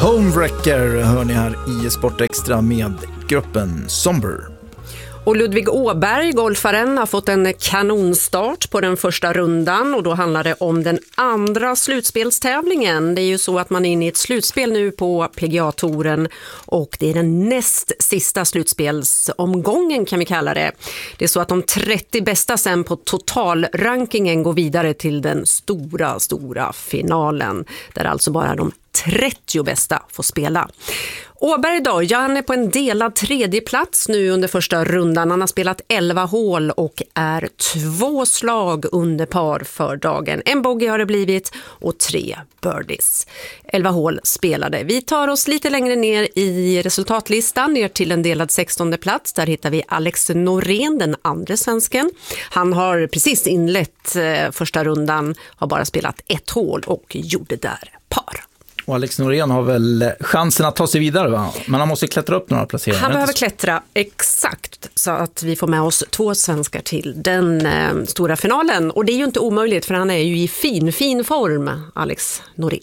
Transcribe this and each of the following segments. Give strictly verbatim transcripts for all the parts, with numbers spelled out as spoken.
Homewrecker hör ni här i Sport Extra med gruppen Somber. Och Ludvig Åberg, golfaren, har fått en kanonstart på den första rundan och då handlar det om den andra slutspelstävlingen. Det är ju så att man är inne i ett slutspel nu på P G A-touren och det är den näst sista slutspelsomgången kan vi kalla det. Det är så att de trettio bästa sen på totalrankingen går vidare till den stora, stora finalen där alltså bara de trettio bästa får spela. Åberg då, Jan är på en delad tredje plats nu under första rundan. Han har spelat elva hål och är två slag under par för dagen. En bogey har det blivit och tre birdies. elva hål spelade. Vi tar oss lite längre ner i resultatlistan, ner till en delad sextonde plats. Där hittar vi Alex Norén, den andra svensken. Han har precis inlett eh, första rundan, har bara spelat ett hål och gjorde där par. Och Alex Norén har väl chansen att ta sig vidare, va? Men han måste klättra upp några placeringar. Han behöver klättra, exakt, så att vi får med oss två svenskar till den eh, stora finalen. Och det är ju inte omöjligt för han är ju i fin, fin form, Alex Norén.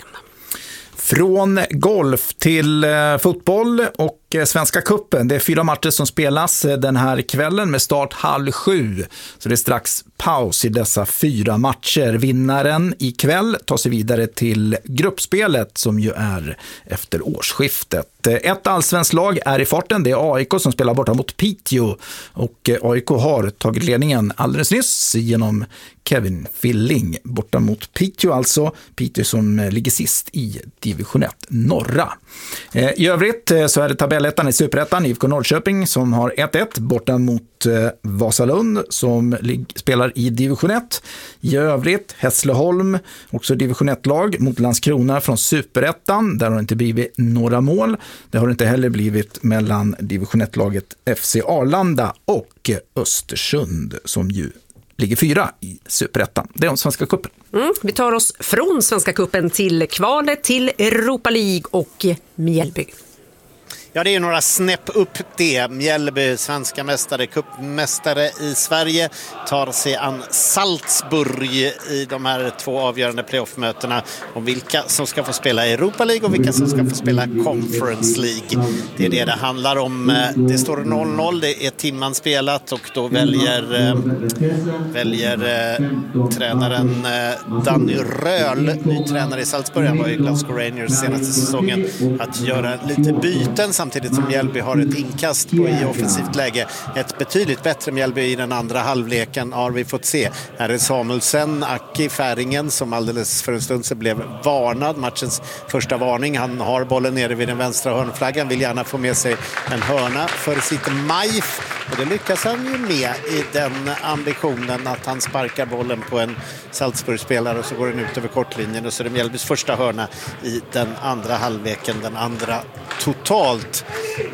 Från golf till eh, fotboll och eh, Svenska cupen. Det är fyra matcher som spelas eh, den här kvällen med start halv sju. Så det är strax paus i dessa fyra matcher. Vinnaren ikväll tar sig vidare till gruppspelet som ju är efter årsskiftet. Ett allsvenskt lag är i farten. Det är A I K som spelar borta mot Piteå. Och eh, A I K har tagit ledningen alldeles nyss genom Kevin Filling borta mot Piteå, alltså Piteå som eh, ligger sist i division ett norra. Eh, I övrigt eh, så är det tabellettan i Superettan, I F K Norrköping som har ett ett borta mot eh, Vasalund som lig- spelar i division ett. I övrigt Hässleholm, också division ett-lag mot Landskrona från Superettan. Där har det inte blivit några mål. Det har inte heller blivit mellan division ett-laget F C Arlanda och Östersund som ju ligger fyra i Superettan. Det är om Svenska cupen. Mm, vi tar oss från Svenska cupen till kvalet till Europa League och Mjällby. Ja, det är några snäpp upp det. Mjällby, svenska mästare, cupmästare i Sverige, tar sig an Salzburg i de här två avgörande playoff-mötena om vilka som ska få spela i Europa League och vilka som ska få spela Conference League. Det är det det handlar om. Det står noll noll, det är timman spelat och då väljer, äh, väljer äh, tränaren äh, Danny Röhl, ny tränare i Salzburg, han var i Glasgow Rangers senaste säsongen, att göra lite byten samtidigt som Mjällby har ett inkast på i offensivt läge. Ett betydligt bättre Mjällby i den andra halvleken har vi fått se. Här är Samuelsen, Aki Färingen som alldeles för en stund sedan blev varnad. Matchens första varning. Han har bollen nere vid den vänstra hörnflaggan. Vill gärna få med sig en hörna för sitt Majf. Och det lyckas han ju med i den ambitionen att han sparkar bollen på en Salzburg-spelare och så går den ut över kortlinjen och så är det Mjällbys första hörna i den andra halvleken, den andra totalt.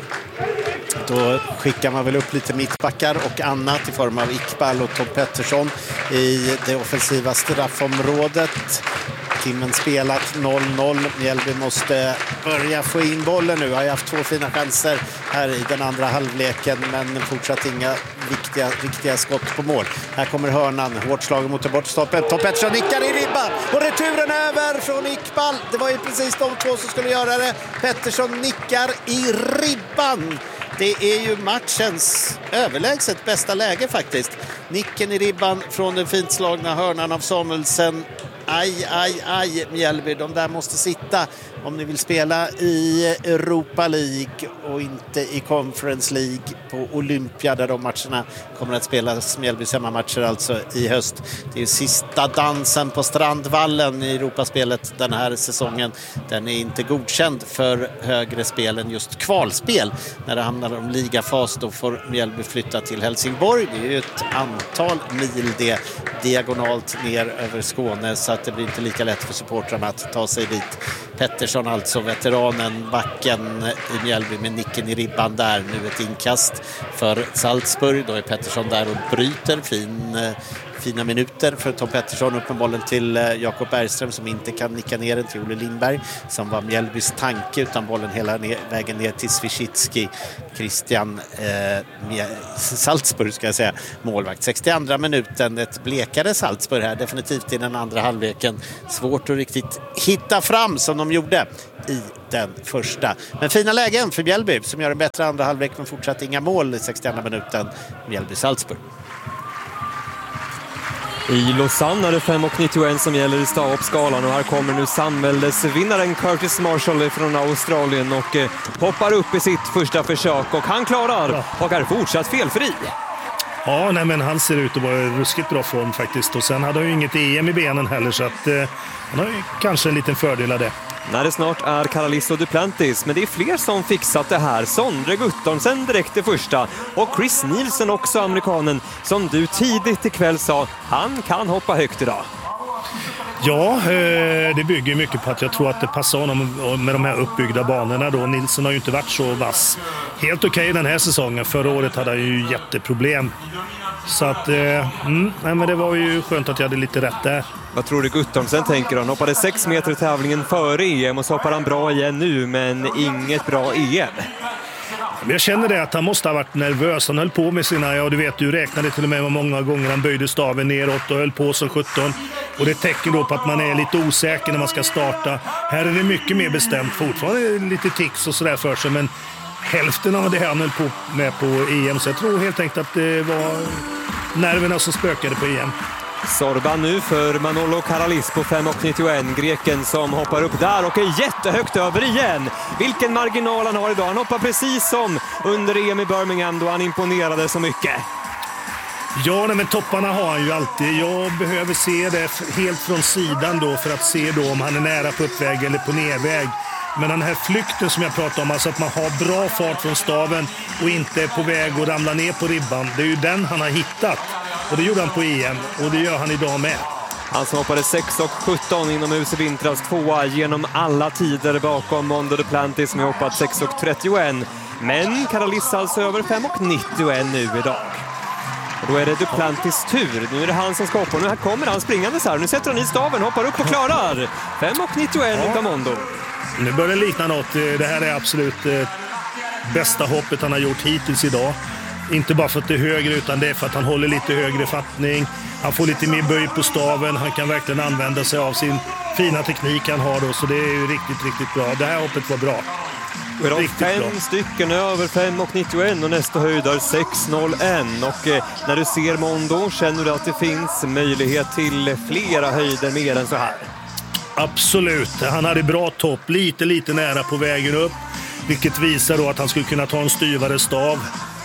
Då skickar man väl upp lite mittbackar och annat i form av Iqbal och Tom Pettersson i det offensiva straffområdet. Timmen spelat noll noll. Mjällby måste börja få in bollen nu. Har ju haft två fina chanser här i den andra halvleken men fortsatt inga viktiga, viktiga skott på mål. Här kommer hörnan. Hårt slag mot bortstoppen. Tom Pettersson nickar i ribban och returen över från Iqbal. Det var ju precis de två som skulle göra det. Pettersson nickar i ribban. Det är ju matchens överlägset bästa läge faktiskt. Nicken i ribban från den fint slagna hörnan av Samuelsen. Aj, aj, aj, Mjällby. De där måste sitta om ni vill spela i Europa League och inte i Conference League på Olympia där de matcherna kommer att spelas. Mjällbys hemmamatcher alltså i höst. Det är sista dansen på Strandvallen i Europaspelet den här säsongen. Den är inte godkänd för högre spel än just kvalspel. När det hamnar om ligafas då får Mjällby flytta till Helsingborg. Det är ju ett antal mil det diagonalt ner över Skåne så att det blir inte lika lätt för supportrarna att ta sig dit. Pettersson alltså, veteranen, backen i Mjällby med nicken i ribban där. Nu ett inkast för Salzburg. Då är Pettersson där och bryter. Fin Fina minuter för Tom Pettersson, upp med bollen till Jakob Bergström som inte kan nicka ner den till Olle Lindberg som var Mjällbys tanke, utan bollen hela ner, vägen ner till Svichitski. Christian eh, Salzburg ska jag säga, målvakt. sextioandra minuten, ett blekare Salzburg här definitivt i den andra halvleken. Svårt att riktigt hitta fram som de gjorde i den första. Men fina lägen för Mjällby som gör en bättre andra halvlek men fortsatt inga mål i sextioandra minuten. Mjällby-Salzburg. I Lausanne är det fem nittioett som gäller i stavhoppsskalan och här kommer nu samväldesvinnaren Curtis Marshall från Australien och eh, hoppar upp i sitt första försök och han klarar och är fortsatt felfri. Ja, nej, men han ser ut att vara ruskigt bra form faktiskt och sen hade han ju inget E M i benen heller så att eh, han har ju kanske en liten fördel av det. När det snart är Karalisso Duplantis, men det är fler som fixat det här. Sondre Guttormsen direkt i första och Chris Nielsen också, amerikanen, som du tidigt ikväll sa, han kan hoppa högt idag. Ja, det bygger mycket på att jag tror att det passar honom med de här uppbyggda banorna då. Nielsen har ju inte varit så vass. Helt okej okay den här säsongen. Förra året hade han ju jätteproblem. Så att, mm, nej, men det var ju skönt att jag hade lite rätt där. Vad tror du Guttormsen tänker? Han hoppade sex meter i tävlingen före E M och så hoppar han bra igen nu, men inget bra E M. Jag känner det att han måste ha varit nervös. Han höll på med sina, ja du vet, du räknade till och med många gånger han böjde staven neråt och höll på som sjutton. Och det täcker då på att man är lite osäker när man ska starta. Här är det mycket mer bestämt, fortfarande lite tics och sådär för sig, men hälften av det han höll på med på E M. Så jag tror helt enkelt att det var nerverna som spökade på E M. Sorba nu för Manolo Karalis på fem nittioett, greken som hoppar upp där och är jättehögt över igen. Vilken marginal han har idag. Han hoppar precis som under E M i Birmingham då han imponerade så mycket. Ja, nej, men topparna har han ju alltid. Jag behöver se det helt från sidan då för att se då om han är nära på uppväg eller på nedväg. Men den här flykten som jag pratade om, alltså att man har bra fart från staven och inte är på väg att ramla ner på ribban, det är ju den han har hittat. Och det gjorde han på E M och det gör han idag med. Han som hoppade sex sjutton inomhus i vintras tvåa genom alla tider bakom Mondo Duplantis som har hoppat sex trettioett. Men Karalis alltså över fem nittioett nu idag. Och då är det Duplantis tur. Nu är det han som ska hoppa och nu här kommer han springande så här. Nu sätter han i staven, hoppar upp och klarar. fem nittioett ja. Av Mondo. Nu börjar det likna något. Det här är absolut eh, bästa hoppet han har gjort hittills idag. Inte bara för att det är högre utan det är för att han håller lite högre fattning. Han får lite mer böj på staven. Han kan verkligen använda sig av sin fina teknik han har då. Så det är ju riktigt, riktigt bra. Det här hoppet var bra. Det är fem bra. Stycken över fem nittioett och nästa höjd är sex noll ett. Och eh, när du ser Mondo känner du att det finns möjlighet till flera höjder mer än så här. Absolut. Han hade bra topp. Lite, lite nära på vägen upp. Vilket visar då att han skulle kunna ta en styvare stav.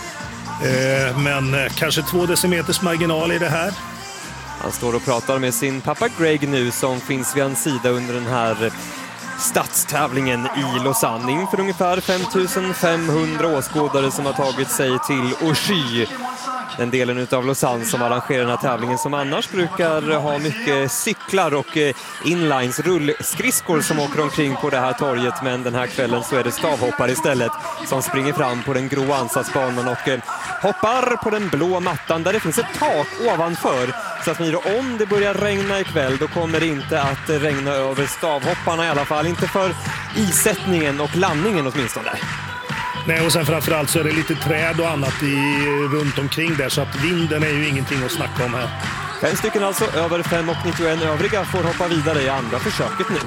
Men kanske två decimeters marginal i det här. Han står och pratar med sin pappa Greg nu som finns vid hans sida under den här stadstävlingen i Lausanne inför ungefär fem tusen femhundra åskådare som har tagit sig till Auchy. Den delen av Lausanne som arrangerar den här tävlingen som annars brukar ha mycket cyklar och inlines, rullskridskor som åker omkring på det här torget. Men den här kvällen så är det stavhoppare istället som springer fram på den grå ansatsbanan och hoppar på den blå mattan där det finns ett tak ovanför. Så att om det börjar regna ikväll då kommer det inte att regna över stavhopparna i alla fall. Inte för isättningen och landningen åtminstone. Nej, och sen framförallt så är det lite träd och annat i, runt omkring där så att vinden är ju ingenting att snacka om här. Fem stycken alltså, över fem nittioett. Övriga får hoppa vidare i andra försöket nu.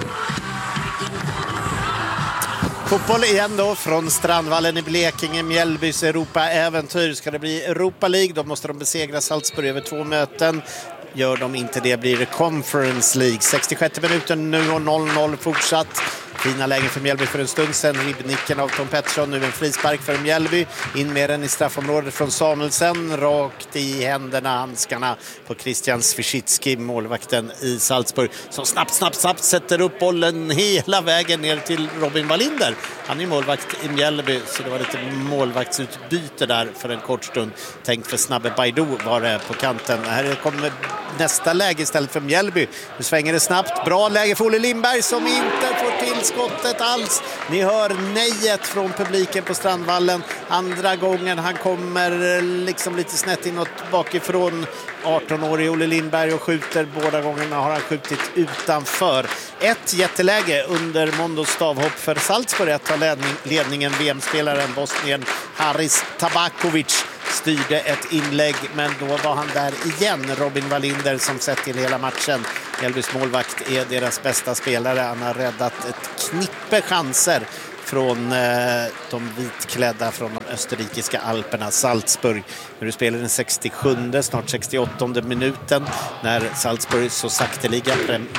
Fotboll igen då från Strandvallen i Blekinge. Mjällbys Europa-äventyr. Ska det bli Europa League då måste de besegra Salzburg över två möten. Gör de inte det blir det Conference League. sextiosjätte minuten nu och noll noll fortsatt. Fina lägen för Mjällby för en stund sedan. Ribbnicken av Tom Pettersson. Nu en frispark för Mjällby. In med den i straffområdet från Samuelsen. Rakt i händerna, handskarna på Christian Svichitski, målvakten i Salzburg. Som snabbt, snabbt, snabbt sätter upp bollen hela vägen ner till Robin Wallinder. Han är målvakt i Mjällby så det var lite målvaktsutbyte där för en kort stund. Tänkt för snabbe Baidoo var det på kanten. Här kommer nästa läge istället för Mjällby. Nu svänger det snabbt. Bra läge för Olle Lindberg som inte får till skottet alls. Ni hör nejet från publiken på Strandvallen. Andra gången han kommer liksom lite snett inåt bakifrån. arton-årig Olle Lindberg och skjuter. Båda gångerna har han skjutit utanför. Ett jätteläge under Mondos stavhopp för Salzburg att ta ledning, ledningen. V M-spelaren Bosnien Haris Tabakovic styrde ett inlägg, men då var han där igen. Robin Wallinder som sett till hela matchen. Mjällbys målvakt är deras bästa spelare. Han har räddat ett knippe chanser från eh, de vitklädda från de österrikiska alperna Salzburg. Nu spelar den sextiosjunde, snart sextioåttonde minuten när Salzburg så sakteliga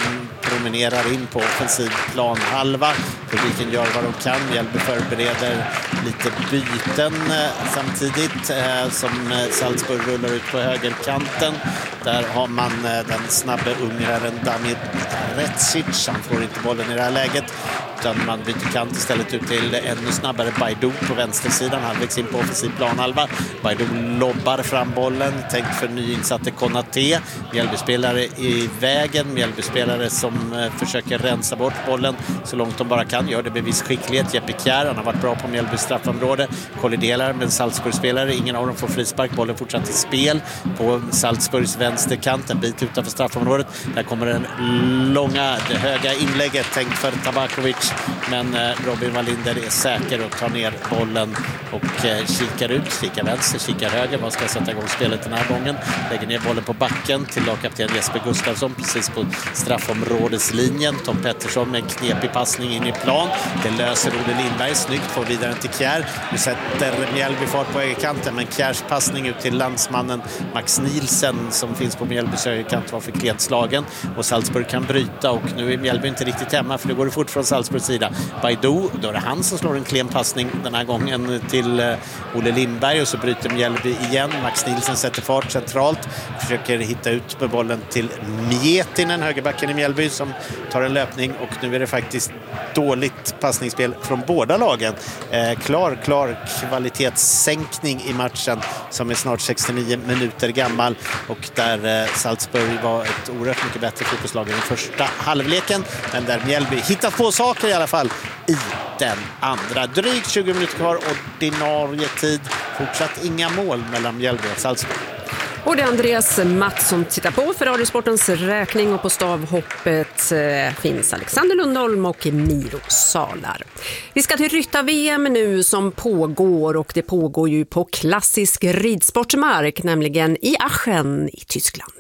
promenerar in på offensiv planhalva. Publiken gör vad de kan. Mjällby förbereder lite byten eh, samtidigt eh, som Salzburg rullar ut på högerkanten. Där har man eh, den snabbe ungraren Damir Retsic. Han får inte bollen i det här läget, utan man byter kant istället ut till ännu snabbare Baidoo på vänstersidan. Halvvägs in på offensiv planhalva. Baidoo lobbar fram bollen, tänkt för nyinsatte Konaté. Mjällby-spelare i vägen. Mjällby-spelare som eh, försöker rensa bort bollen så långt de bara kan. Gör det med viss skicklighet. Jeppe Kjær, han har varit bra på Mjällbys straffområde. Kolliderar med en Salzburg-spelare. Ingen av dem får frispark. Bollen fortsatt i spel på Salzburgs vänsterkant. En bit utanför straffområdet. Där kommer den långa, det höga inlägget tänkt för Tabakovic. Men eh, Robin Wallinder är säker och tar ner bollen och eh, kikar ut, kikar vänster, kikar höger. Man ska sätta igång spelet den här gången. Lägger ner bollen på backen till lagkapten Jesper Gustafsson precis på straffområdeslinjen. Tom Pettersson med en knepig passning in i plan. Det löser Olle Lindberg snyggt, får vidare till Kjær. Nu sätter Mjällby fart på högerkanten, men Kjärs passning ut till landsmannen Max Nielsen som finns på Mjällbys högerkant var för klent slagen. Och Salzburg kan bryta och nu är Mjällby inte riktigt hemma för det går det fort från Salzburgs sida. Baidoo, då är det han som slår en klen passning den här gången till uh, Olle Lindberg och så bryter Mjällby igen. Max Nielsen sätter fart centralt, försöker hitta ut med bollen till Miettinen, högerbacken i Mjällby som tar en löpning och nu är det faktiskt dåligt passningsspel från båda lagen. Eh, klar, klar kvalitetssänkning i matchen som är snart sextionio minuter gammal och där eh, Salzburg var ett oerhört mycket bättre fotbollslag i den första halvleken, men där Mjällby hittat på saker i alla fall i den andra. Drygt tjugo minuter kvar, ordinarie tid. Fortsatt inga mål mellan Mjällby och Salzburg. Och det är Andreas Mattsson som tittar på för Radiosportens räkning och på stavhoppet eh, finns Alexander Lundholm och Miro Salar. Vi ska till rytta-V M nu som pågår och det pågår ju på klassisk ridsportmark, nämligen i Aachen i Tyskland.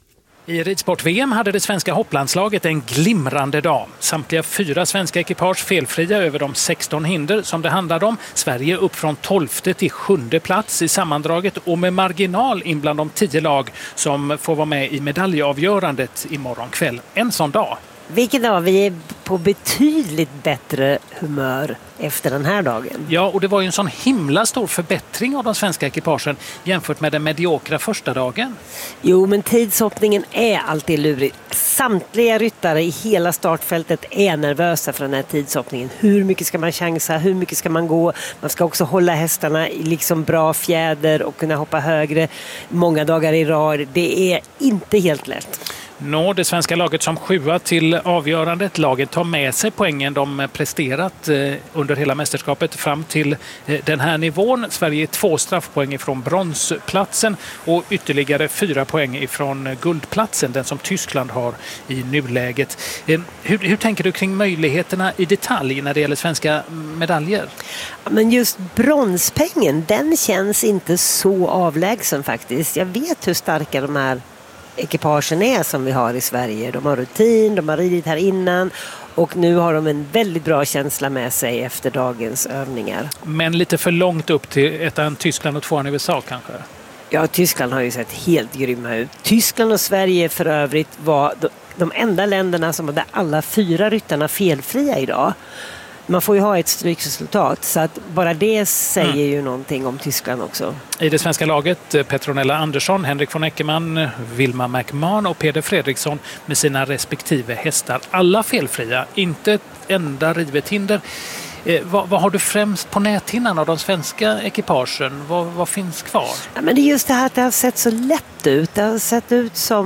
I ridsport-V M hade det svenska hopplandslaget en glimrande dag. Samtliga fyra svenska ekipage felfria över de sexton hinder som det handlade om. Sverige upp från tolfte till sjunde plats i sammandraget och med marginal in bland de tio lag som får vara med i medaljavgörandet imorgon kväll. En sån dag. Vilken dag, vi är på betydligt bättre humör efter den här dagen. Ja, och det var ju en sån himla stor förbättring av de svenska ekipagen jämfört med den mediokra första dagen. Jo, men tidshoppningen är alltid lurig. Samtliga ryttare i hela startfältet är nervösa för den här tidshoppningen. Hur mycket ska man chansa? Hur mycket ska man gå? Man ska också hålla hästarna i liksom bra fjäder och kunna hoppa högre många dagar i rad. Det är inte helt lätt. Nå, det svenska laget som sjua till avgörandet. Laget tar med sig poängen de presterat eh, under hela mästerskapet fram till eh, den här nivån. Sverige är två straffpoäng ifrån bronsplatsen och ytterligare fyra poäng ifrån guldplatsen, den som Tyskland har i nuläget. Eh, hur, hur tänker du kring möjligheterna i detalj när det gäller svenska medaljer? Men just bronspengen, den känns inte så avlägsen faktiskt. Jag vet hur starka de här ekipagen är som vi har i Sverige. De har rutin, de har ridit här innan och nu har de en väldigt bra känsla med sig efter dagens övningar. Men lite för långt upp till ettan Tyskland och tvåan U S A kanske? Ja, Tyskland har ju sett helt grymma ut. Tyskland och Sverige för övrigt var de enda länderna som hade alla fyra ryttarna felfria idag. Man får ju ha ett strykresultat, så att bara det säger mm. ju någonting om Tyskland också. I det svenska laget Petronella Andersson, Henrik von Eckermann, Vilma McMahon och Peder Fredriksson med sina respektive hästar. Alla felfria, inte ett enda rivet hinder. Eh, vad, vad har du främst på näthinnan av de svenska ekipagen? Vad, vad finns kvar? Ja, men det är just det här att det har sett så lätt ut. Det har sett ut som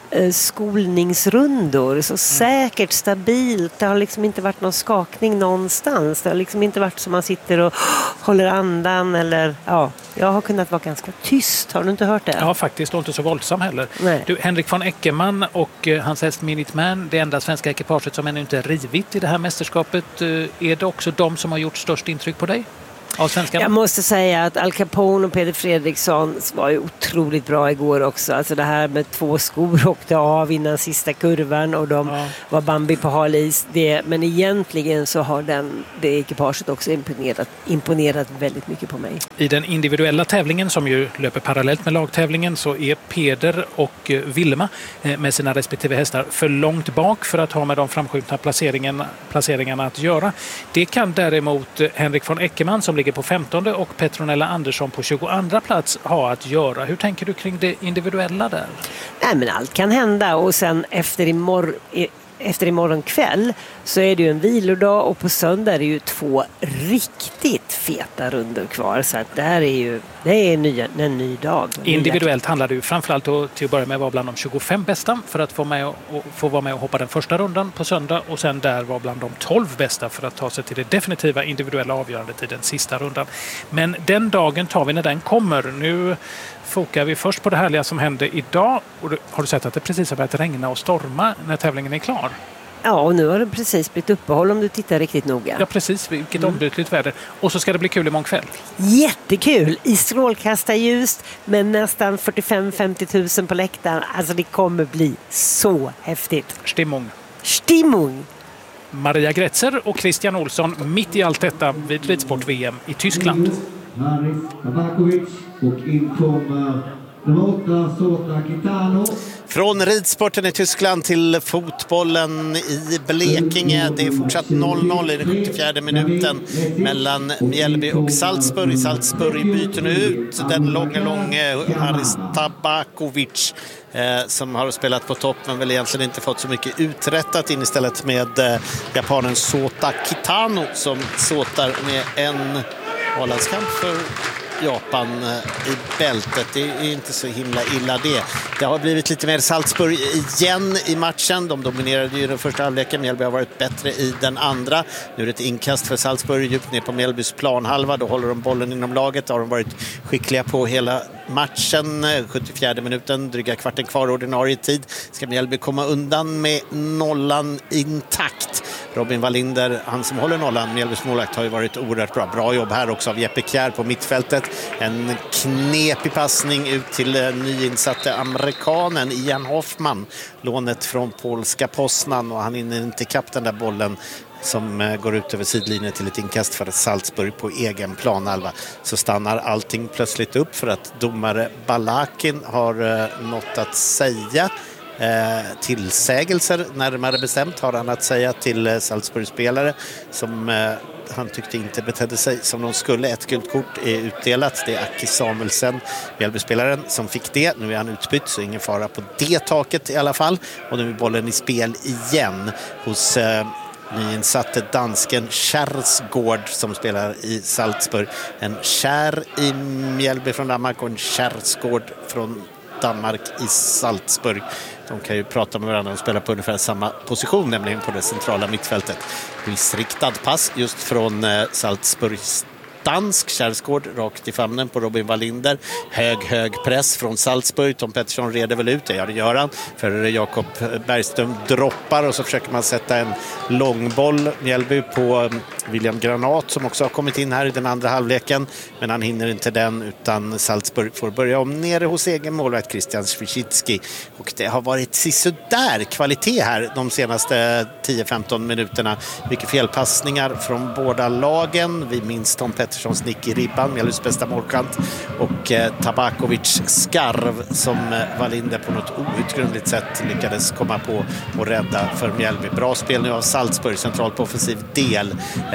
eh, skolningsrundor. Så säkert, stabilt. Det har liksom inte varit någon skakning någonstans. Det har liksom inte varit som man sitter och håller andan eller ja, jag har kunnat vara ganska tyst. Har du inte hört det? Ja, faktiskt. Och inte så våldsam heller. Nej. Du, Henrik von Eckermann och eh, hans häst Minuteman, det enda svenska ekipaget som ännu inte rivit i det här mästerskapet. Eh, är det också de som har gjort störst intryck på dig? Av svenskarna? Jag måste säga att Al Capone och Peder Fredriksson var ju otroligt bra igår också. Alltså det här med två skor åkte av innan sista kurvan och de ja. var Bambi på hal is. Det, men egentligen så har den, det ekipaget också imponerat, imponerat väldigt mycket på mig. I den individuella tävlingen som ju löper parallellt med lagtävlingen så är Peder och Vilma med sina respektive hästar för långt bak för att ha med de framskjutna placeringen, placeringarna att göra. Det kan däremot Henrik von Eckermann som ligger på femtonde och Petronella Andersson på tjugoandra plats ha att göra. Hur tänker du kring det individuella där? Nej, men allt kan hända och sen efter imorgon, efter imorgon kväll så är det ju en vilodag och på söndag är det ju två riktigt feta runder kvar så att det här är ju det är en ny, en ny dag. Individuellt handlar det ju framförallt till att börja med vara bland de tjugofem bästa för att få, med och, och få vara med och hoppa den första rundan på söndag och sen där vara bland de tolv bästa för att ta sig till det definitiva individuella avgörandet i den sista rundan. Men den dagen tar vi när den kommer. Nu fokar vi först på det härliga som hände idag. Och har du sett att det precis har börjat regna och storma när tävlingen är klar? Ja, och nu har det precis blivit uppehåll om du tittar riktigt noga. Ja, precis. Vilket mm. ombytligt väder. Och så ska det bli kul imorgon kväll. Jättekul! I strålkastarljus med nästan fyrtiofem till femtio tusen på läktaren. Alltså det kommer bli så häftigt. Stimmung. Stimmung! Maria Gretzer och Christian Olsson mitt i allt detta vid ridsport-V M i Tyskland. Haris Tabakovic och in kommer Nota Sota Kitano. Från ridsporten i Tyskland till fotbollen i Blekinge. Det är fortsatt noll noll i den sjuttiofjärde minuten mellan Mjällby och Salzburg. Salzburg byter nu ut den långa, långa Haris Tabakovic eh, som har spelat på topp men väl egentligen inte fått så mycket uträttat in istället med eh, japanen Sota Kitano som såtar med en A-landskamp för Japan i bältet. Det är inte så himla illa det. Det har blivit lite mer Salzburg igen i matchen. De dominerade ju den första halvleken. Mjällby har varit bättre i den andra. Nu är det ett inkast för Salzburg djupt ner på Mjällbys planhalva. Då håller de bollen inom laget. Då har de varit skickliga på hela matchen. sjuttiofjärde minuten, dryga kvarten kvar ordinarie tid. Ska Mjällby komma undan med nollan intakt. Robin Wallinder, han som håller nollan, Mjällbys målvakt, har ju varit oerhört bra. Bra jobb här också av Jeppe Kjær på mittfältet. En knepig passning ut till nyinsatte amerikanen Ian Hoffman. Lånet från polska Poznan och han hinner inte kapp den där bollen som går ut över sidlinjen till ett inkast för Salzburg på egen planhalva. Så stannar allting plötsligt upp för att domare Balakin har något att säga. Eh, tillsägelser närmare bestämt har han att säga till eh, Salzburg-spelare som eh, han tyckte inte betedde sig som de skulle. Ett gult kort är utdelat. Det är Aki Samuelsen, Mjällby-spelaren, som fick det. Nu är han utbytt så ingen fara på det taket i alla fall. Och nu är bollen i spel igen hos eh, nyinsatte dansken Kjærsgaard som spelar i Salzburg. En Kjær i Mjällby från Danmark och en Kjærsgaard från Danmark i Salzburg. De kan ju prata med varandra och spela på ungefär samma position, nämligen på det centrala mittfältet. Missriktad pass just från eh, Salzburgs dansk. Kjærsgaard rakt i famnen på Robin Wallinder. Hög, hög press från Salzburg. Tom Pettersson reder väl ut det. Ja, det gör han. För Jakob Bergström droppar och så försöker man sätta en långboll Mjällby på William Granat som också har kommit in här i den andra halvleken. Men han hinner inte den utan Salzburg får börja om nere hos egen målvakt Christian Swiecicki. Och det har varit sisådär kvalitet här de senaste tio femton minuterna. Mycket felpassningar från båda lagen. Vi minns Tom Petterssons nick i ribban, Mjällbys bästa målkant, och eh, Tabakovic skarv som eh, Wallinder på något outgrundligt sätt lyckades komma på och rädda för Mjällby. Bra spel nu av Salzburg centralt på offensiv del. Eh,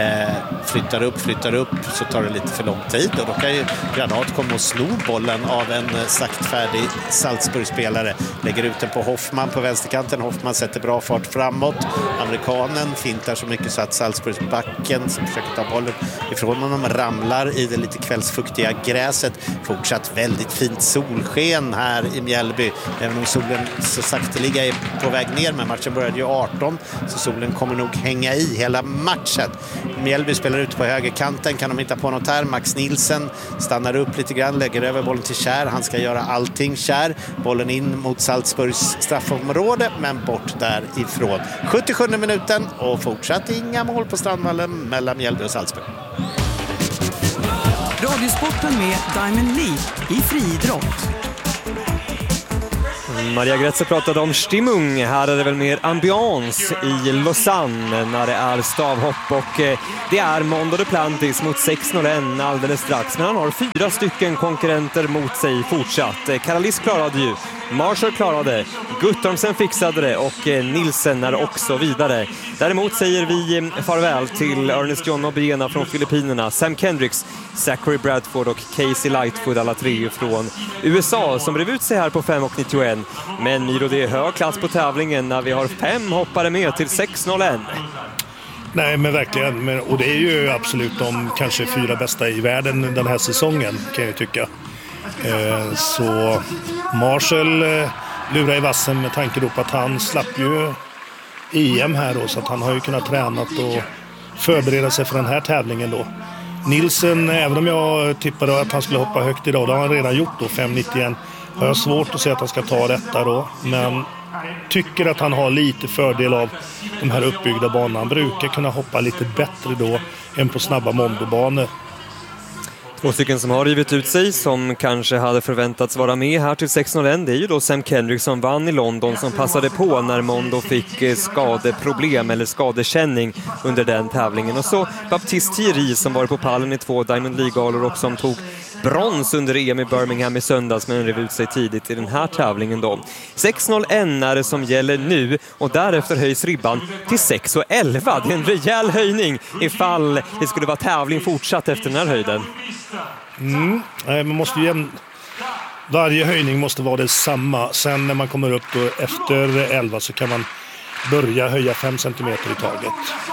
eh, flyttar upp, flyttar upp, så tar det lite för lång tid och då kan ju Granat komma och sno bollen av en saktfärdig Salzburg-spelare. Lägger ut den på Hoffman på vänsterkanten. Hoffman sätter bra fart framåt. Amerikanen fintar så mycket så att Salzburgs-backen som försöker ta bollen ifrån honom ramlar i det lite kvällsfuktiga gräset. Fortsatt väldigt fint solsken här i Mjällby. Även om solen så sakteliga är på väg ner, men matchen började ju arton så solen kommer nog hänga i hela matchen. Mjällby spelar ut på högerkanten, kan de inte på något här. Max Nielsen stannar upp lite grann, lägger över bollen till Kjär. Han ska göra allting Kjär. Bollen in mot Salzburgs straffområde, men bort därifrån. sjuttiosjunde minuten och fortsatt inga mål på Strandvallen mellan Mjällby och Salzburg. Radiosporten med Diamond League i friidrott. Maria Gretze pratade om Stimmung. Här är det väl mer ambiance i Lausanne när det är stavhopp och det är Mondo Duplantis mot sex noll ett alldeles strax. Men han har fyra stycken konkurrenter mot sig fortsatt. Karalis klarade ju, Marshall klarade, Guttormsen fixade det och Nilsen är också vidare. Däremot säger vi farväl till Ernest John Obiena från Filippinerna, Sam Kendricks, Zachary Bradford och Casey Lightfoot, alla tre från U S A som blev ut sig här på fem och nittioett. Men Miro, det är hög klass på tävlingen när vi har fem hoppare med till sex noll ett. Nej, men verkligen. Men, och det är ju absolut de kanske fyra bästa i världen den här säsongen, kan jag tycka. Eh, så Marshall eh, lurar i vassen med tanke på att han slapp ju E M här då, så att han har ju kunnat träna och förbereda sig för den här tävlingen då. Nilsen, även om jag tippade att han skulle hoppa högt idag, det har han redan gjort då, fem nittioett. Har jag svårt att säga att han ska ta detta då, men tycker att han har lite fördel av de här uppbyggda banorna. Han brukar kunna hoppa lite bättre då än på snabba mondobanor. Två stycken som har rivit ut sig som kanske hade förväntats vara med här till sex noll ett, det är ju då Sam Kendrick som vann i London, som passade på när Mondo fick skadeproblem eller skadekänning under den tävlingen. Och så Baptiste Thierry som var på pallen i två Diamond League-galor och som tog brons under E M i Birmingham i söndags, men rev ut sig tidigt i den här tävlingen då. sex noll ett är det som gäller nu och därefter höjs ribban till sex elva. Det är en rejäl höjning ifall det skulle vara tävling fortsatt efter den här höjden. Mm. Nej, man måste ju... Varje höjning måste vara detsamma. Sen när man kommer upp då efter elva så kan man börja höja fem centimeter i taget.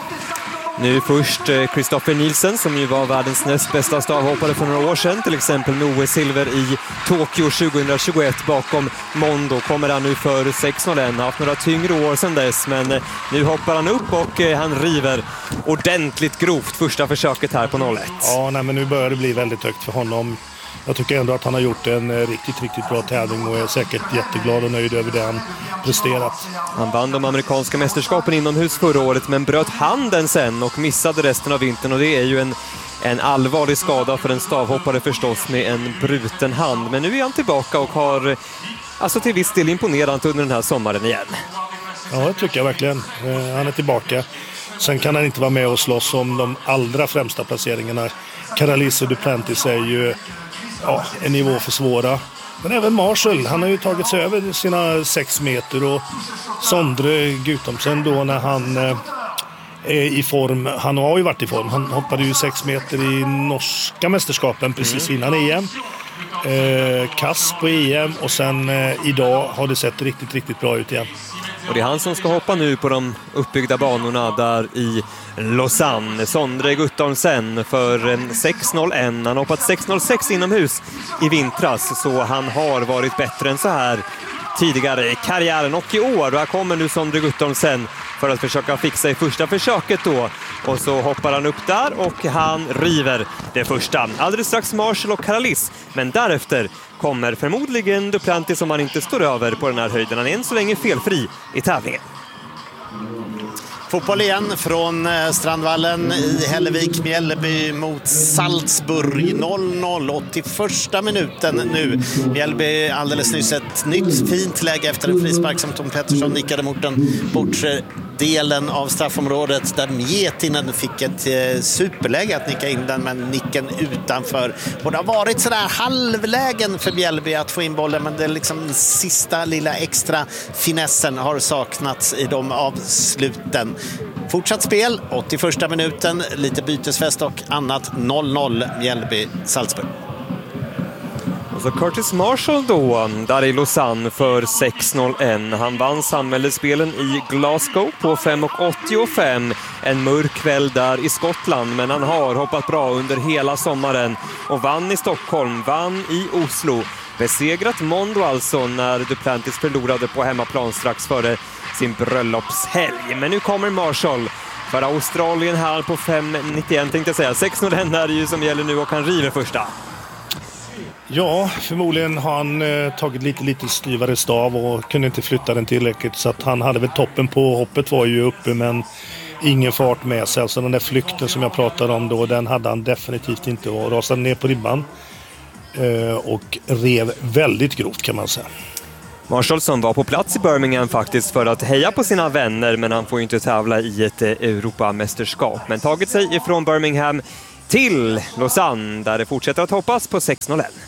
Nu först Christopher Nielsen som ju var världens näst bästa stavhoppare för några år sedan. Till exempel med O S-silver i Tokyo tjugohundratjugoett bakom Mondo. Kommer han nu för sex noll ett. Han har haft några tyngre år sedan dess, men nu hoppar han upp och han river ordentligt grovt första försöket här på noll ett. Ja, nej, men nu börjar det bli väldigt högt för honom. Jag tycker ändå att han har gjort en riktigt, riktigt bra tävling och är säkert jätteglad och nöjd över det han presterat. Han vann de amerikanska mästerskapen inomhus förra året men bröt handen sen och missade resten av vintern, och det är ju en, en allvarlig skada för en stavhoppare förstås med en bruten hand. Men nu är han tillbaka och har alltså till viss del imponerat under den här sommaren igen. Ja, det tycker jag verkligen. Han är tillbaka. Sen kan han inte vara med och slåss om de allra främsta placeringarna. Karalis och Duplantis är ju ja, en nivå för svåra. Men även Marshall, han har ju tagit sig över sina sex meter, och Sondre Guttormsen då när han eh, är i form, han har ju varit i form, han hoppade ju sex meter i norska mästerskapen precis innan E M. Eh, kass på E M och sen eh, idag har det sett riktigt, riktigt bra ut igen. Och det är han som ska hoppa nu på de uppbyggda banorna där i Lausanne. Sondre Guttormsen för sex noll ett. Han har hoppat sex noll sex inomhus i vintras, så han har varit bättre än så här tidigare i karriären. Och i år, här kommer nu Sondre Guttormsen för att försöka fixa i första försöket då. Och så hoppar han upp där och han river det första. Alldeles strax Marshall och Karalis, men därefter kommer förmodligen Duplantis som han inte står över på den här höjden. Han är än så länge felfri i tävlingen. Fotboll igen från Strandvallen i Hällevik, Mjällby mot Salzburg. noll noll, åttioförsta minuten nu. Mjällby alldeles nyss ett nytt fint läge efter en frispark som Tom Pettersson nickade mot den bortre delen av straffområdet där Miettinen fick ett eh, superläge att nicka in den, men nicken utanför. Och det har varit sådär halvlägen för Mjällby att få in bollen, men det är liksom sista lilla extra finessen har saknats i de avsluten. Fortsatt spel, åttioförsta minuten, lite bytesfest och annat. Noll noll Mjällby-Salzburg. Och så Curtis Marshall då, där i Lausanne för sex noll ett. Han vann samhällsspelen i Glasgow på fem åttiofem. En mörk kväll där i Skottland, men han har hoppat bra under hela sommaren och vann i Stockholm, vann i Oslo. Besegrat Mondo alltså när Duplantis förlorade på hemmaplan strax före sin bröllopshelg. Men nu kommer Marshall för Australien här på fem nittioett tänkte jag säga. sex noll ett är det ju som gäller nu och han river första. Ja, förmodligen har han eh, tagit lite, lite styvare stav och kunde inte flytta den tillräckligt. Så att han hade väl toppen på hoppet var ju uppe men ingen fart med sig. Alltså den där flykten som jag pratade om då, den hade han definitivt inte och rasade ner på ribban. Eh, och rev väldigt grovt kan man säga. Marshall som var på plats i Birmingham faktiskt för att heja på sina vänner, men han får ju inte tävla i ett Europamästerskap. Men tagit sig ifrån Birmingham till Lausanne där det fortsätter att hoppas på sex noll ett.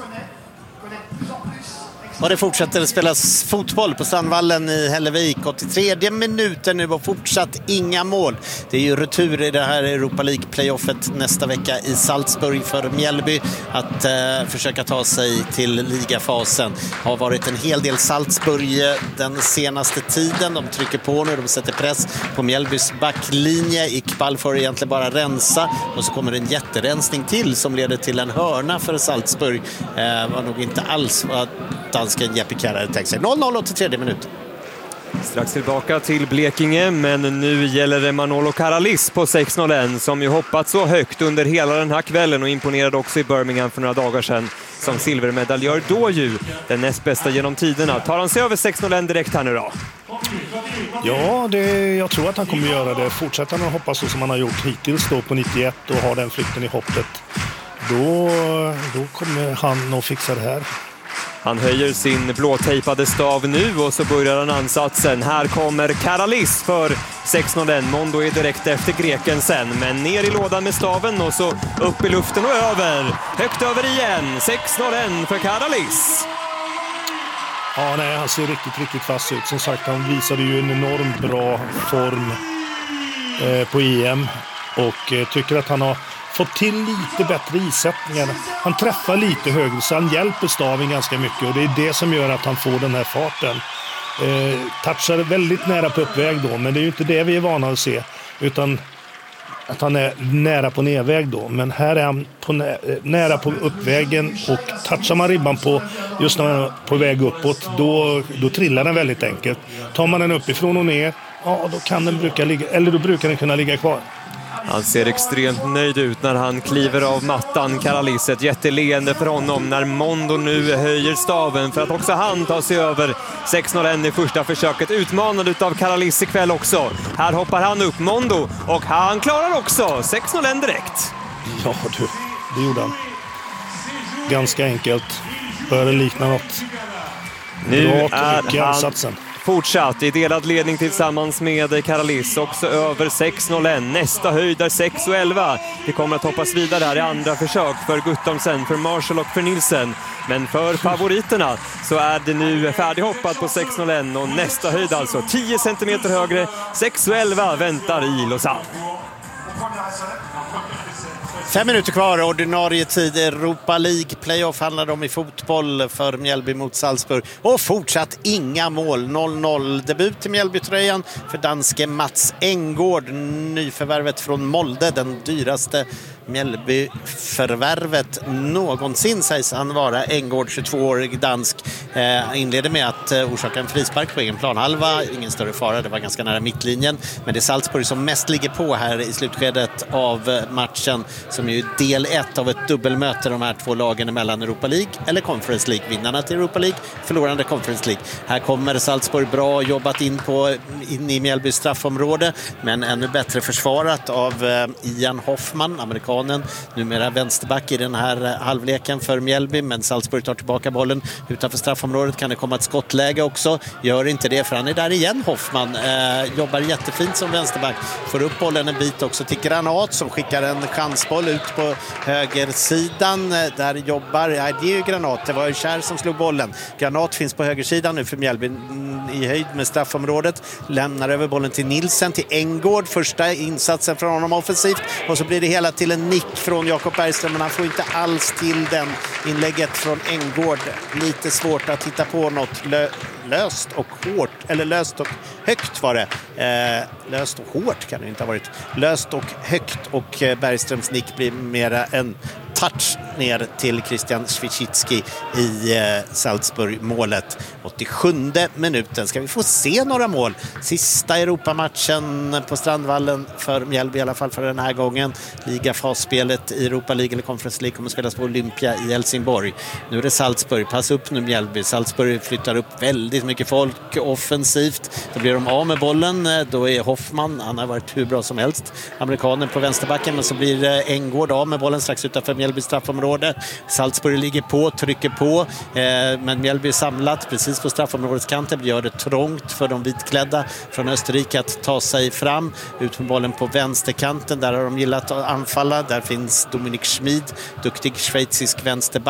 Och det fortsätter att spelas fotboll på Strandvallen i Hällevik. åttiotre minuten nu och fortsatt inga mål. Det är ju retur i det här Europa League-playoffet nästa vecka i Salzburg för Mjällby att eh, försöka ta sig till ligafasen. Det har varit en hel del Salzburg den senaste tiden. De trycker på nu, de sätter press på Mjällbys backlinje. Iqbal får egentligen bara rensa och så kommer en jätterensning till som leder till en hörna för Salzburg. Eh, var nog inte alls vad dansken Jeppe Kjær hade tänkt sig. noll noll åttiotre minuten. Strax tillbaka till Blekinge, men nu gäller det Manolo Karalis på sex noll ett som ju hoppat så högt under hela den här kvällen och imponerade också i Birmingham för några dagar sedan som silvermedaljör då ju. Den näst bästa genom tiderna. Tar han sig över sex noll ett direkt här nu då? Ja, det, jag tror att han kommer göra det. Fortsätter han att hoppa så som han har gjort hittills då på nittioett och har den flykten i hoppet. Då, då kommer han att fixa det här. Han höjer sin blåtejpade stav nu och så börjar han ansatsen. Här kommer Karalis för sex noll ett. Mondo är direkt efter greken sen. Men ner i lådan med staven och så upp i luften och över. Högt över igen. sex noll ett för Karalis. Ja, nej, han ser riktigt, riktigt fast ut. Som sagt, han visade ju en enormt bra form eh, på E M. Och eh, tycker att han har fått till lite bättre isättningar. Han träffar lite högre så han hjälper staven ganska mycket och det är det som gör att han får den här farten. Eh, touchar väldigt nära på uppväg då, men det är ju inte det vi är vana att se utan att han är nära på nedväg då. Men här är han på nä- nära på uppvägen och touchar man ribban på just när man är på väg uppåt då, då trillar den väldigt enkelt. Tar man den uppifrån och ner, ja då kan den bruka ligga, eller då brukar den kunna ligga kvar. Han ser extremt nöjd ut när han kliver av mattan. Karalis, ett jätteleende för honom när Mondo nu höjer staven för att också han tar sig över sex noll ett i första försöket. Utmanad av Karalis ikväll också. Här hoppar han upp Mondo och han klarar också sex noll ett direkt. Ja du, det gjorde han. Ganska enkelt. Börjar likna något. Nu bra är han ansatsen. Fortsatt i delad ledning tillsammans med Karalis, också över sex noll ett. Nästa höjd är sex elva. Det kommer att hoppas vidare här i andra försök för Guttormsen, för Marshall och för Nilsen. Men för favoriterna så är det nu färdighoppat på sex noll ett och nästa höjd alltså tio centimeter högre. sex elva väntar i Lausanne. Fem minuter kvar, ordinarie tid. Europa League playoff handlar om i fotboll för Mjällby mot Salzburg. Och fortsatt inga mål, noll noll. Debut i Mjällbytröjan för danske Mats Engård. Nyförvärvet från Molde, den dyraste Mjällbyförvärvet någonsin sägs han vara. Engård, tjugotvåårig dansk, eh, inleder med att eh, orsaka en frispark på egen planhalva. Ingen större fara, det var ganska nära mittlinjen. Men det är Salzburg som mest ligger på här i slutskedet av matchen, som är ju del ett av ett dubbelmöte de här två lagen emellan Europa League eller Conference League. Vinnarna till Europa League, förlorande Conference League. Här kommer Salzburg bra jobbat in, på, in i Mjällbys straffområde, men ännu bättre försvarat av eh, Ian Hoffman, amerikan amerikanen, numera vänsterback i den här halvleken för Mjällby, men Salzburg tar tillbaka bollen utanför straffområdet. Kan det komma ett skottläge också? Gör inte det, för han är där igen, Hoffman. Eh, jobbar jättefint som vänsterback. Får upp bollen en bit också till Granat som skickar en chansboll ut på högersidan. Där jobbar, ja, det är ju Granat. Det var ju Kjär som slog bollen. Granat finns på högersidan nu för Mjällby i höjd med straffområdet. Lämnar över bollen till Nilsen, till Engård. Första insatsen från honom offensivt. Och så blir det hela till en nick från Jakob Bergström, men han får inte alls till den inlägget från Engård. Lite svårt att hitta på något lö- löst och hårt, eller löst och högt var det. Eh, löst och hårt kan det inte ha varit. Löst och högt, och eh, Bergströms nick blir mera en touch ner till Christian Świecicki i eh, Salzburg-målet. åttiosjunde minuten. Ska vi få se några mål? Sista Europamatchen på Strandvallen för Mjällby, i alla fall för den här gången. Ligafasspelet i Europa League eller Conference League kommer att spelas på Olympia i Helsingborg. Nu är det Salzburg. Pass upp nu Mjällby. Salzburg flyttar upp väldigt mycket folk offensivt. Då blir de av med bollen. Då är Hoffman, han har varit hur bra som helst, amerikanen på vänsterbacken, men så blir Engård av med bollen strax utanför Mjällby straffområde. Salzburg ligger på, trycker på, eh, men Mjällby är samlat precis på straffområdeskanten. Gör det trångt för de vitklädda från Österrike att ta sig fram. Ut med bollen på vänsterkanten, där har de gillat att anfalla. Där finns Dominik Schmid, duktig schweizisk vänsterback.